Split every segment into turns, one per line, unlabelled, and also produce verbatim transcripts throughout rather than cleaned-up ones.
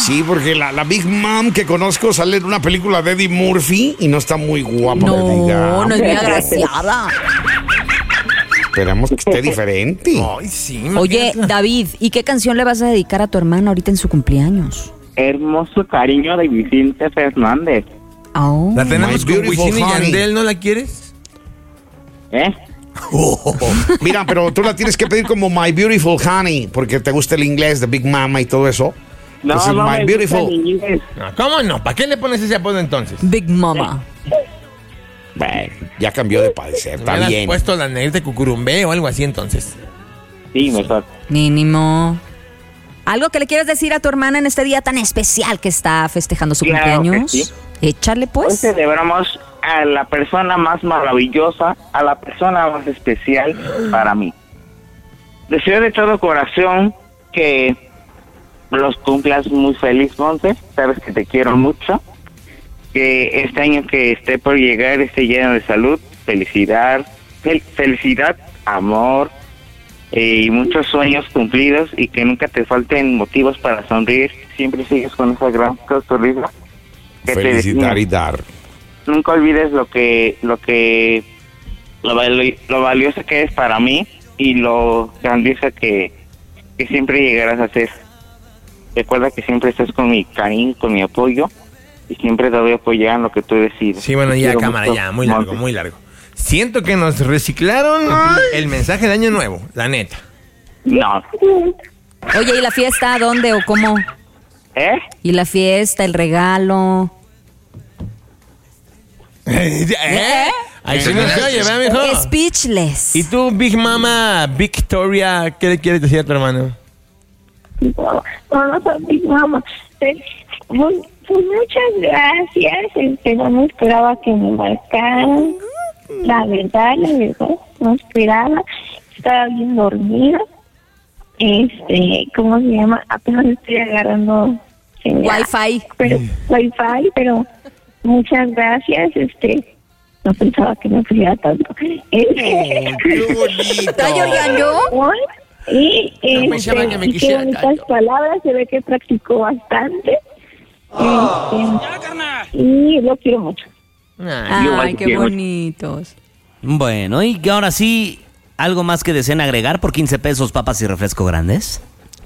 Sí, porque la, la Big Mom que conozco sale en una película de Eddie Murphy y no está muy guapa.
No, no es muy agraciada.
Esperamos que esté diferente.
Ay, sí.
Oye, David, ¿y qué canción le vas a dedicar a tu hermana ahorita en su cumpleaños?
Hermoso cariño de Vicente Fernández.
Oh.
La tenemos
My
con
Beautiful
Wisin y
Honey.
Yandel, ¿no la quieres?
¿Eh?
Mira, pero tú la tienes que pedir como My Beautiful Honey, porque te gusta el inglés de Big Mama y todo eso.
No,
Entonces,
no
My
me
Beautiful.
gusta el inglés.
No, ¿cómo no? ¿Para qué le pones ese apodo entonces?
Big Mama.
Bueno, ya cambió de padecer, está
¿Me hubieras
bien.
puesto la negrita de cucurumbe o algo así entonces?
Sí, mejor.
Mínimo. ¿Algo que le quieras decir a tu hermana en este día tan especial que está festejando su
Claro que
cumpleaños?
sí.
Échale
Hoy
pues.
celebramos a la persona más maravillosa, a la persona más especial para mí. Deseo de todo corazón que los cumplas muy feliz, Monte. Sabes que te quiero mucho. Que este año que esté por llegar esté lleno de salud, felicidad, fel- felicidad, amor eh, y muchos sueños cumplidos y que nunca te falten motivos para sonreír. Siempre sigues con esa gran sonrisa que te
Felicitar
define.
y dar.
Nunca olvides lo que lo que lo, vali- lo valiosa que es para mí y lo grandiosa que, que siempre llegarás a ser. Recuerda que siempre estás con mi cariño, con mi apoyo y siempre te voy a apoyar en lo que tú decides.
Sí, bueno,
Te
ya,
quiero
cámara,
mucho,
ya. Muy largo,
Monte.
muy largo. Siento que nos reciclaron el mensaje de Año Nuevo, la neta.
No.
Oye, ¿y la fiesta dónde o cómo?
¿Eh?
¿Y la fiesta, el regalo?
¿Eh? Ahí se nos oye, ¿verdad, mijo?
Speechless.
¿Y tú, Big Mama Victoria, qué le quieres decir a tu hermano?
No, no, no soy Big Mama. Pues, pues, pues muchas gracias. Este, no me esperaba que me marcaran. La verdad, la verdad, no esperaba. Estaba bien dormida. Este, ¿cómo se llama? Apenas estoy agarrando señal.
Wi-Fi.
Pero, Wi-Fi, pero muchas gracias. Este, no pensaba que me pusiera tanto.
¡Qué bonito!
¿Está llorando?
Y,
No
este,
pensaba que me
y qué
quisiera
bonitas
tanto.
palabras, se ve que practicó bastante. Este, y lo quiero mucho.
Ay,
Ay, qué bonitos.
Bueno, y que ahora sí, ¿algo más que deseen agregar por quince pesos papas y refresco grandes?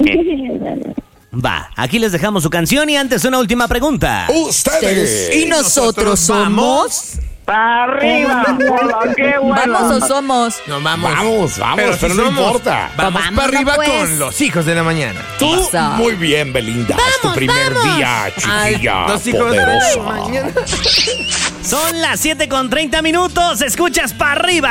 Va, aquí les dejamos su canción y antes una última pregunta.
¡Ustedes!
¿Y nosotros somos?
¡Para arriba! Hola, ¡qué bueno!
¿Vamos o somos?
No, vamos.
Vamos, vamos, pero
si
no
somos,
importa.
Vamos
Vámonos,
para arriba
pues.
con los hijos de la mañana.
Tú,
Eso.
muy bien, Belinda. es tu primer día, chiquilla.
Ay, los hijos de la
poderosa.
mañana.
Son las siete con treinta minutos, escuchas para arriba